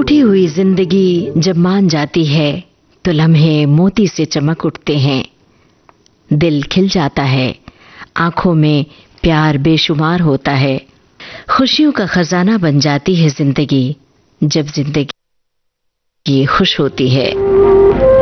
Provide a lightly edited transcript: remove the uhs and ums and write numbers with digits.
रूठी हुई जिंदगी जब मान जाती है तो लम्हे मोती से चमक उठते हैं। दिल खिल जाता है, आंखों में प्यार बेशुमार होता है। खुशियों का खजाना बन जाती है जिंदगी जब जिंदगी खुश होती है।